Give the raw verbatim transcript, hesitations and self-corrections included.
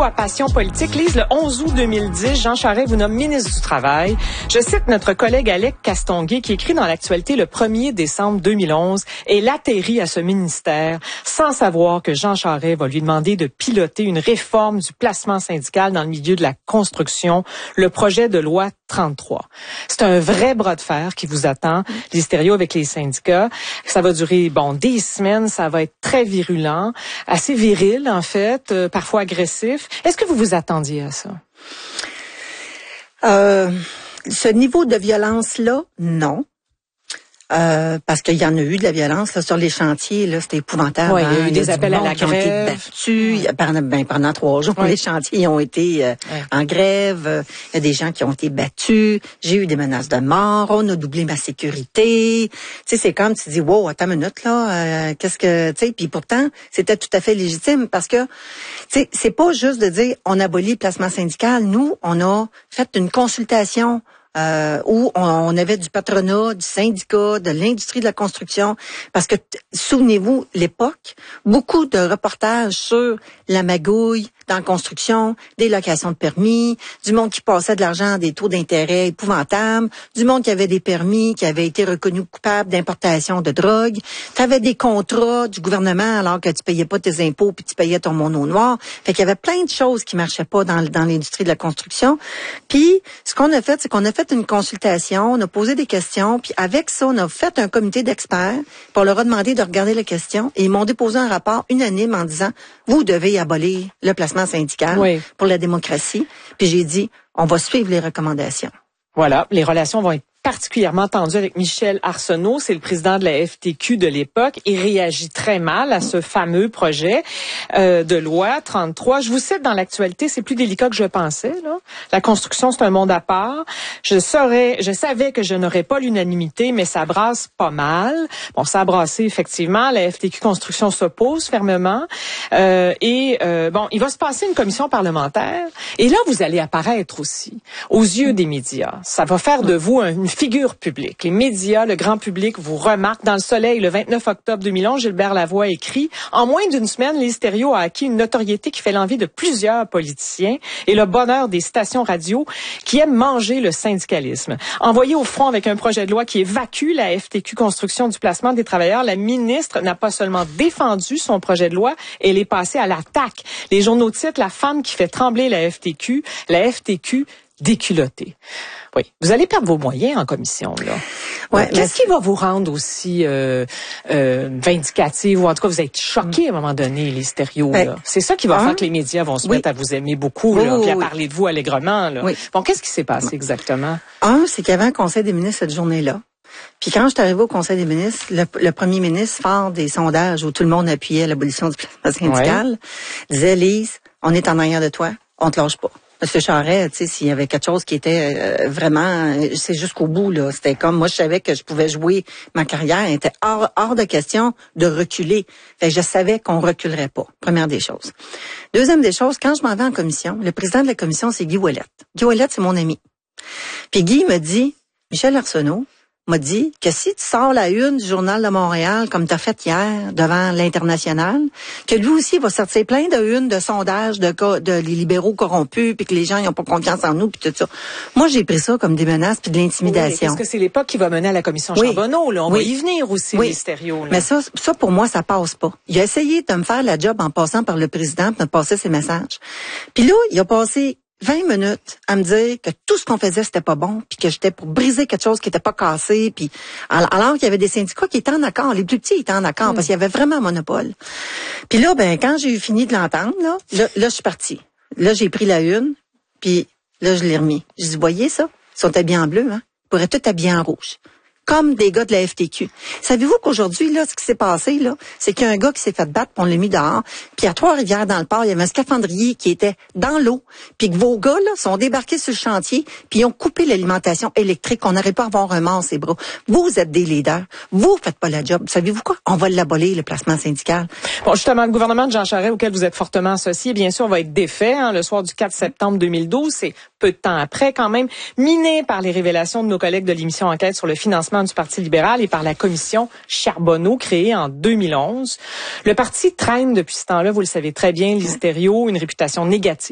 à Passion politique. Lise, le onze août deux mille dix, Jean Charest vous nomme ministre du Travail. Je cite notre collègue Alec Castonguay qui écrit dans l'actualité le premier décembre deux mille onze et il atterrit à ce ministère sans savoir que Jean Charest va lui demander de piloter une réforme du placement syndical dans le milieu de la construction, le projet de loi trente-trois. C'est un vrai bras de fer qui vous attend, Lise Thériault, avec les syndicats. Ça va durer, bon, des semaines, ça va être très virulent, assez viril en fait, euh, parfois agressif. Est-ce que vous vous attendiez à ça? Euh, ce niveau de violence-là, non. Euh, parce qu'il y en a eu de la violence là, sur les chantiers, là, c'était épouvantable. Oui, il y a eu hein? des appels à la qui ont grève. été battus ouais. pendant, ben, pendant trois jours. Oui. Les chantiers ont été euh, ouais. en grève. Il y a des gens qui ont été battus. J'ai eu des menaces de mort. On a doublé ma sécurité. Tu sais, c'est comme tu dis, wow, attends une minute là. Euh, qu'est-ce que, tu sais, puis pourtant c'était tout à fait légitime parce que, tu sais, c'est pas juste de dire on abolit le placement syndical. Nous, on a fait une consultation. Euh, où on, on avait du patronat, du syndicat, de l'industrie de la construction, parce que, t- souvenez-vous, l'époque, beaucoup de reportages sur la magouille dans la construction, des locations de permis, du monde qui passait de l'argent à des taux d'intérêt épouvantables, du monde qui avait des permis, qui avait été reconnu coupable d'importation de drogue. Tu avais des contrats du gouvernement alors que tu payais pas tes impôts puis tu payais ton mono noir. Fait qu'il y avait plein de choses qui marchaient pas dans, dans l'industrie de la construction. Puis, ce qu'on a fait, c'est qu'on a fait une consultation, on a posé des questions, puis avec ça, on a fait un comité d'experts, puis on leur a demandé de regarder les questions, et ils m'ont déposé un rapport unanime en disant, vous devez abolir le placement syndical oui. pour la démocratie. Puis j'ai dit, on va suivre les recommandations. Voilà, les relations vont être particulièrement tendu avec Michel Arsenault, c'est le président de la F T Q de l'époque. Il réagit très mal à ce fameux projet euh, de loi trente-trois. Je vous cite dans l'actualité, c'est plus délicat que je pensais. Là. La construction, c'est un monde à part. Je saurais, je savais que je n'aurais pas l'unanimité, mais ça brasse pas mal. Bon, ça a brassé effectivement. La F T Q Construction s'oppose fermement. Euh, et euh, bon, il va se passer une commission parlementaire. Et là, vous allez apparaître aussi aux yeux des médias. Ça va faire de vous une figure publique. Les médias, le grand public vous remarquent. Dans Le Soleil, le vingt-neuf octobre deux mille onze, Gilbert Lavoie écrit « En moins d'une semaine, Lise Thériault a acquis une notoriété qui fait l'envie de plusieurs politiciens et le bonheur des stations radio qui aiment manger le syndicalisme. Envoyée au front avec un projet de loi qui évacue la F T Q Construction du placement des travailleurs, la ministre n'a pas seulement défendu son projet de loi, elle est passée à l'attaque. Les journaux titrent « La femme qui fait trembler la F T Q, la F T Q déculottée ». Oui, vous allez perdre vos moyens en commission, là. Ouais, qu'est-ce qui va vous rendre aussi euh, euh, vindicative, ou en tout cas vous êtes choqué à un moment donné, les stéréos, ben, là? C'est ça qui va hein? faire que les médias vont se oui. mettre à vous aimer beaucoup, oui, là, oui, puis à oui. parler de vous allègrement, là. Oui. Bon, qu'est-ce qui s'est passé oui. exactement? Un, c'est qu'il y avait un conseil des ministres cette journée-là. Puis quand je suis arrivée au conseil des ministres, le, le premier ministre, fort des sondages où tout le monde appuyait l'abolition du placement syndical, ouais. disait, Lise, on est en arrière de toi, on te lâche pas. Monsieur Charest, tu sais, s'il y avait quelque chose qui était euh, vraiment, c'est jusqu'au bout, là. C'était comme, moi, je savais que je pouvais jouer ma carrière. Il était hors, hors de question de reculer. Fait que je savais qu'on reculerait pas. Première des choses. Deuxième des choses, quand je m'en vais en commission, le président de la commission, c'est Guy Ouellette. Guy Ouellette, c'est mon ami. Puis Guy me dit, Michel Arsenault m'a dit que si tu sors la une du Journal de Montréal, comme tu as fait hier devant l'International, que lui aussi va sortir plein de une de sondages de, de les libéraux corrompus, puis que les gens n'ont pas confiance en nous, puis tout ça. Moi, j'ai pris ça comme des menaces puis de l'intimidation. Oui, parce que c'est l'époque qui va mener à la commission oui. Charbonneau, là. On oui. va y venir aussi, oui. les stéréos. Là. Mais ça, ça, pour moi, ça passe pas. Il a essayé de me faire la job en passant par le président pour me passer ses messages. Puis là, il a passé vingt minutes à me dire que tout ce qu'on faisait, c'était pas bon, puis que j'étais pour briser quelque chose qui était pas cassé, puis alors qu'il y avait des syndicats qui étaient en accord, les plus petits étaient en accord, mmh. parce qu'il y avait vraiment un monopole. Puis là, ben quand j'ai eu fini de l'entendre, là, là, là je suis partie. Là, j'ai pris la une, puis là, je l'ai remis. Je dis, voyez ça? Ils sont habillés en bleu, hein? Ils pourraient tout habiller en rouge. Comme des gars de la F T Q. Savez-vous qu'aujourd'hui, là, ce qui s'est passé, là, c'est qu'il y a un gars qui s'est fait battre, puis on l'a mis dehors, puis à Trois-Rivières, dans le port, il y avait un scaphandrier qui était dans l'eau, puis que vos gars, là, sont débarqués sur le chantier, puis ils ont coupé l'alimentation électrique, on n'aurait pas à avoir un mort ses bras. Vous êtes des leaders. Vous faites pas la job. Savez-vous quoi? On va l'abolir, le placement syndical. Bon, justement, le gouvernement de Jean Charest, auquel vous êtes fortement associé, bien sûr, va être défait, hein, le soir du quatre septembre deux mille douze. C'est peu de temps après, quand même, miné par les révélations de nos collègues de l'émission Enquête sur le financement du Parti libéral et par la commission Charbonneau créée en deux mille onze. Le parti traîne depuis ce temps-là, vous le savez très bien, Lise Thériault, une réputation négative